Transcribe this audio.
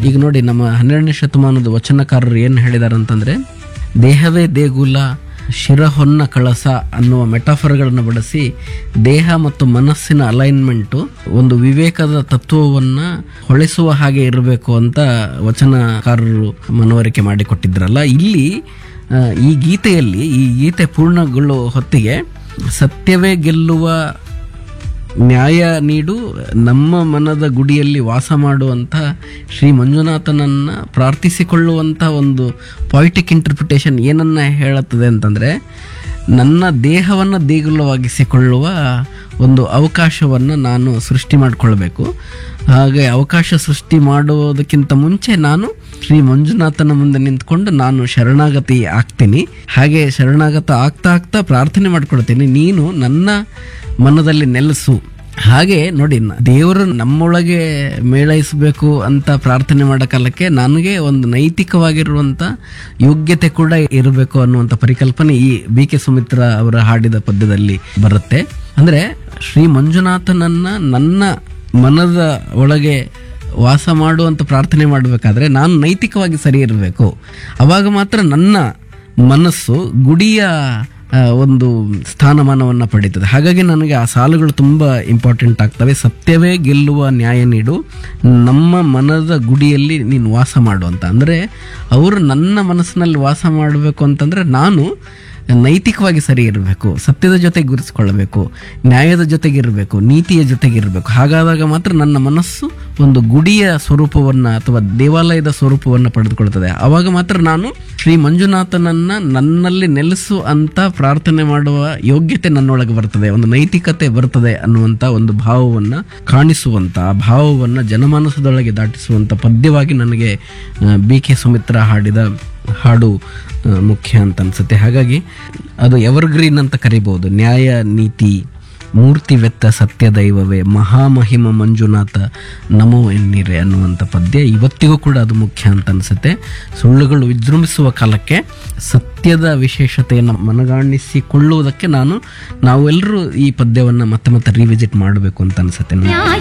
ಈಗ ನೋಡಿ, ನಮ್ಮ 12ನೇ ಶತಮಾನದ ವಚನಕಾರರು ಏನು ಹೇಳಿದಾರೆ ಅಂತಂದ್ರೆ, ದೇಹವೇ ದೇಗುಲ ಶಿರ ಹೊನ್ನ ಕಳಸ ಅನ್ನುವ ಮೆಟಾಫರ್ಗಳನ್ನು ಬಳಸಿ ದೇಹ ಮತ್ತು ಮನಸ್ಸಿನ ಅಲೈನ್ಮೆಂಟು ಒಂದು ವಿವೇಕದ ತತ್ವವನ್ನು ಹೊಳೆಸುವ ಹಾಗೆ ಇರಬೇಕು ಅಂತ ವಚನಕಾರರು ಮನವರಿಕೆ ಮಾಡಿಕೊಟ್ಟಿದ್ರಲ್ಲ. ಇಲ್ಲಿ ಈ ಗೀತೆಯಲ್ಲಿ, ಈ ಗೀತೆ ಪೂರ್ಣಗೊಳ್ಳುವ ಹೊತ್ತಿಗೆ ಸತ್ಯವೇ ಗೆಲ್ಲುವ ನ್ಯಾಯ ನೀಡು ನಮ್ಮ ಮನದ ಗುಡಿಯಲ್ಲಿ ವಾಸ ಮಾಡುವಂಥ ಶ್ರೀ ಮಂಜುನಾಥನನ್ನು ಪ್ರಾರ್ಥಿಸಿಕೊಳ್ಳುವಂಥ ಒಂದು ಪೊಯಿಟಿಕ್ ಇಂಟರ್ಪ್ರಿಟೇಷನ್ ಏನನ್ನ ಹೇಳುತ್ತದೆ ಅಂತಂದರೆ, ನನ್ನ ದೇಹವನ್ನು ದೇಗುಲವಾಗಿಸಿಕೊಳ್ಳುವ ಒಂದು ಅವಕಾಶವನ್ನು ನಾನು ಸೃಷ್ಟಿ ಮಾಡಿಕೊಳ್ಬೇಕು. ಹಾಗೆ ಅವಕಾಶ ಸೃಷ್ಟಿ ಮಾಡುವುದಕ್ಕಿಂತ ಮುಂಚೆ ನಾನು ಶ್ರೀ ಮಂಜುನಾಥನ ಮುಂದೆ ನಿಂತ್ಕೊಂಡು ನಾನು ಶರಣಾಗತಿ ಆಗ್ತೀನಿ. ಹಾಗೆ ಶರಣಾಗತ ಆಗ್ತಾ ಆಗ್ತಾ ಪ್ರಾರ್ಥನೆ ಮಾಡ್ಕೊಳ್ತೀನಿ, ನೀನು ನನ್ನ ಮನದಲ್ಲಿ ನೆಲೆಸು. ಹಾಗೆ ನೋಡಿ, ದೇವರು ನಮ್ಮೊಳಗೆ ಮೇಳೈಸಬೇಕು ಅಂತ ಪ್ರಾರ್ಥನೆ ಮಾಡೋ ಕಾಲಕ್ಕೆ ನನಗೆ ಒಂದು ನೈತಿಕವಾಗಿರುವಂಥ ಯೋಗ್ಯತೆ ಕೂಡ ಇರಬೇಕು ಅನ್ನುವಂಥ ಪರಿಕಲ್ಪನೆ ಈ BK ಸುಮಿತ್ರಾ ಅವರ ಹಾಡಿದ ಪದ್ಯದಲ್ಲಿ ಬರುತ್ತೆ. ಅಂದರೆ ಶ್ರೀ ಮಂಜುನಾಥನನ್ನ ನನ್ನ ಮನದ ಒಳಗೆ ವಾಸ ಮಾಡುವಂಥ ಪ್ರಾರ್ಥನೆ ಮಾಡಬೇಕಾದ್ರೆ ನಾನು ನೈತಿಕವಾಗಿ ಸರಿ ಇರಬೇಕು. ಅವಾಗ ಮಾತ್ರ ನನ್ನ ಮನಸ್ಸು ಗುಡಿಯ ಒಂದು ಸ್ಥಾನಮಾನವನ್ನು ಪಡೀತದೆ. ಹಾಗಾಗಿ ನನಗೆ ಆ ಸಾಲುಗಳು ತುಂಬ ಇಂಪಾರ್ಟೆಂಟ್ ಆಗ್ತವೆ. ಸತ್ಯವೇ ಗೆಲ್ಲುವ ನ್ಯಾಯ ನೀಡು, ನಮ್ಮ ಮನದ ಗುಡಿಯಲ್ಲಿ ನೀನು ವಾಸ ಮಾಡು ಅಂತ. ಅಂದರೆ ಅವರು ನನ್ನ ಮನಸ್ಸಿನಲ್ಲಿ ವಾಸ ಮಾಡಬೇಕು ಅಂತಂದರೆ ನಾನು ನೈತಿಕವಾಗಿ ಸರಿ ಇರಬೇಕು, ಸತ್ಯದ ಜೊತೆಗೆ ಗುರುತಿಸ್ಕೊಳ್ಬೇಕು, ನ್ಯಾಯದ ಜೊತೆಗಿರಬೇಕು, ನೀತಿಯ ಜೊತೆಗಿರಬೇಕು. ಹಾಗಾದಾಗ ಮಾತ್ರ ನನ್ನ ಮನಸ್ಸು ಒಂದು ಗುಡಿಯ ಸ್ವರೂಪವನ್ನು ಅಥವಾ ದೇವಾಲಯದ ಸ್ವರೂಪವನ್ನು ಪಡೆದುಕೊಳ್ತದೆ. ಆವಾಗ ಮಾತ್ರ ನಾನು ಶ್ರೀ ಮಂಜುನಾಥನನ್ನು ನನ್ನಲ್ಲಿ ನೆಲೆಸು ಅಂತ ಪ್ರಾರ್ಥನೆ ಮಾಡುವ ಯೋಗ್ಯತೆ ನನ್ನೊಳಗೆ ಬರ್ತದೆ, ಒಂದು ನೈತಿಕತೆ ಬರ್ತದೆ ಅನ್ನುವಂಥ ಒಂದು ಭಾವವನ್ನು ಕಾಣಿಸುವಂಥ, ಭಾವವನ್ನು ಜನಮಾನಸದೊಳಗೆ ದಾಟಿಸುವಂಥ ಪದ್ಯವಾಗಿ ನನಗೆ BK ಸುಮಿತ್ರಾ ಹಾಡಿದ ಹಾಡು ಮುಖ್ಯ ಅಂತ ಅನ್ಸುತ್ತೆ. ಹಾಗಾಗಿ ಅದು ಎವರ್ಗ್ರೀನ್ ಅಂತ ಕರಿಬಹುದು. ನ್ಯಾಯ ನೀತಿ ಮೂರ್ತಿವೆತ್ತ ಸತ್ಯ ದೈವವೇ ಮಹಾಮಹಿಮ ಮಂಜುನಾಥ ನಮೋ ಎನ್ನೀರೆ ಅನ್ನುವಂಥ ಪದ್ಯ ಇವತ್ತಿಗೂ ಕೂಡ ಅದು ಮುಖ್ಯ ಅಂತ ಅನಿಸುತ್ತೆ. ಸುಳ್ಳುಗಳು ವಿಜೃಂಭಿಸುವ ಕಾಲಕ್ಕೆ ಸತ್ಯದ ವಿಶೇಷತೆಯನ್ನು ಮನಗಾಣಿಸಿಕೊಳ್ಳುವುದಕ್ಕೆ ನಾವೆಲ್ಲರೂ ಈ ಪದ್ಯವನ್ನು ಮತ್ತೆ ಮತ್ತೆ ರಿವಿಸಿಟ್ ಮಾಡಬೇಕು ಅಂತ ಅನಿಸುತ್ತೆ.